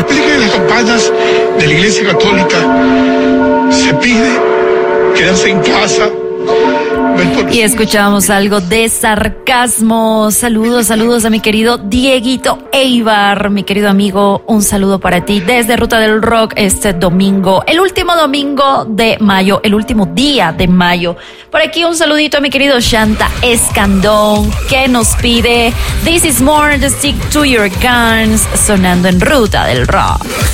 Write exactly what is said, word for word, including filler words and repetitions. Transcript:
explica que las campañas de la Iglesia Católica se pide quedarse en casa. Y escuchamos algo de sarcasmo. Saludos, saludos a mi querido Dieguito Eibar, mi querido amigo. Un saludo para ti desde Ruta del Rock este domingo, el último domingo de mayo, el último día de mayo. Por aquí un saludito a mi querido Shanta Escandón, que nos pide This is more to stick to your guns, sonando en Ruta del Rock.